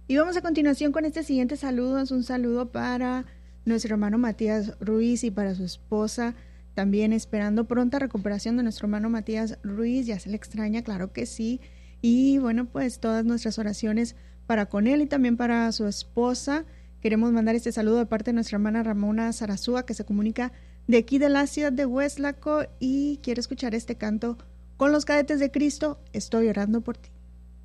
Y vamos a continuación con este siguiente saludo. Es un saludo para nuestro hermano Matías Ruiz y para su esposa. También esperando pronta recuperación de nuestro hermano Matías Ruiz. Ya se le extraña, claro que sí. Y bueno, pues todas nuestras oraciones para con él y también para su esposa. Queremos mandar este saludo de parte de nuestra hermana Ramona Zarazúa, que se comunica de aquí de la ciudad de Hueslaco y quiere escuchar este canto con los Cadetes de Cristo. Estoy orando por ti.